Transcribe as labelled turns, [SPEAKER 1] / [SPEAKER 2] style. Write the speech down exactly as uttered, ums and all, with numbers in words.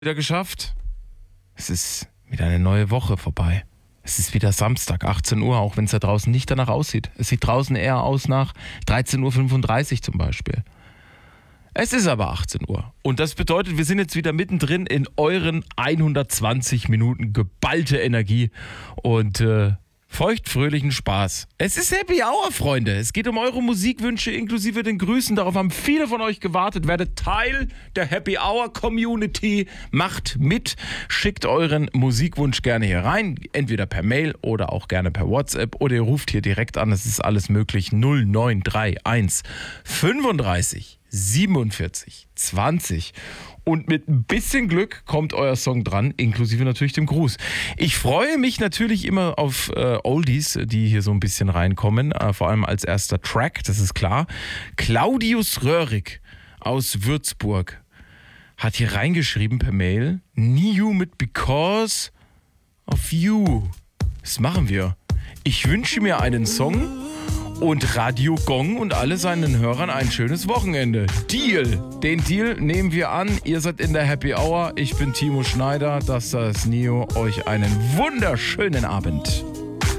[SPEAKER 1] Wieder geschafft. Es ist wieder eine neue Woche vorbei. Es ist wieder Samstag, achtzehn Uhr, auch wenn es da draußen nicht danach aussieht. Es sieht draußen eher aus nach dreizehn Uhr fünfunddreißig zum Beispiel. Es ist aber achtzehn Uhr. Und das bedeutet, wir sind jetzt wieder mittendrin in euren hundertzwanzig Minuten geballte Energie und äh, feuchtfröhlichen Spaß. Es ist Happy Hour, Freunde. Es geht um eure Musikwünsche inklusive den Grüßen. Darauf haben viele von euch gewartet. Werdet Teil der Happy Hour Community. Macht mit. Schickt euren Musikwunsch gerne hier rein. Entweder per Mail oder auch gerne per WhatsApp. Oder ihr ruft hier direkt an. Es ist alles möglich. null neun drei eins fünfunddreißig siebenundvierzig zwanzig. Und mit ein bisschen Glück kommt euer Song dran, inklusive natürlich dem Gruß. Ich freue mich natürlich immer auf äh, Oldies, die hier so ein bisschen reinkommen, äh, vor allem als erster Track, das ist klar. Claudius Röhrig aus Würzburg hat hier reingeschrieben per Mail, Niu mit Because of You. Das machen wir. Ich wünsche mir einen Song und Radio Gong und alle seinen Hörern ein schönes Wochenende. Deal. Den Deal nehmen wir an. Ihr seid in der Happy Hour. Ich bin Timo Schneider. Das ist Nio. Euch einen wunderschönen Abend.